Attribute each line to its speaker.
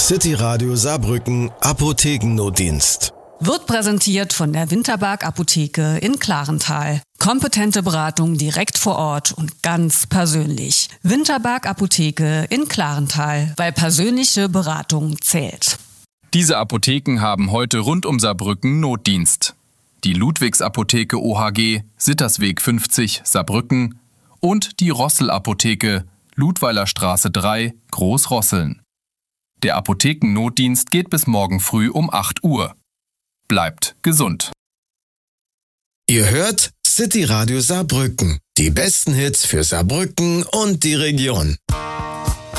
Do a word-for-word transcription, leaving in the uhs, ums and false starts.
Speaker 1: City Radio Saarbrücken Apothekennotdienst.
Speaker 2: Wird präsentiert von der Winterberg Apotheke in Klarenthal. Kompetente Beratung direkt vor Ort und ganz persönlich. Winterberg Apotheke in Klarenthal, weil persönliche Beratung zählt.
Speaker 3: Diese Apotheken haben heute rund um Saarbrücken Notdienst. Die Ludwigs Apotheke O H G, Sittersweg fünfzig, Saarbrücken und die Rossel Apotheke, Ludweiler Straße drei, Großrosseln. Der Apothekennotdienst geht bis morgen früh um acht Uhr. Bleibt gesund.
Speaker 1: Ihr hört City Radio Saarbrücken. Die besten Hits für Saarbrücken und die Region.